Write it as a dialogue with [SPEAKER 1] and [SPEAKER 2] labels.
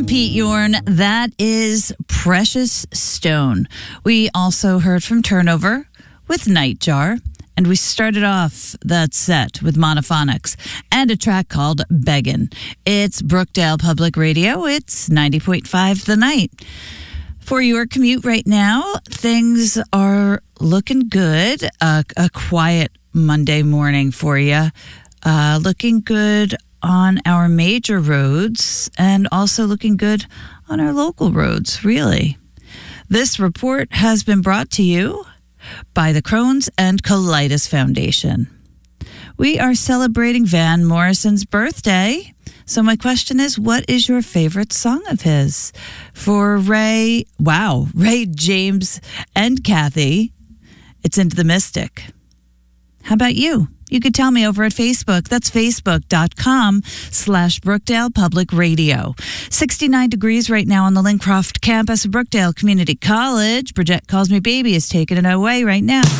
[SPEAKER 1] Pete Yorn. That is Precious Stone. We also heard from Turnover with Nightjar. And we started off that set with Monophonics and a track called Beggin'. It's Brookdale Public Radio. It's 90.5 The Night. For your commute right now, things are looking good. A quiet Monday morning for you. Looking good on our major roads and also looking good on our local roads, really. This report has been brought to you by the Crohn's and Colitis Foundation. We are celebrating Van Morrison's birthday. So my question is, what is your favorite song of his? For Ray, James, and Kathy, it's Into the Mystic. How about you? You could tell me over at Facebook. That's facebook.com/Brookdale Public Radio. 69 degrees right now on the Lincroft campus of Brookdale Community College. Bridget Calls Me Baby is taking it away right now.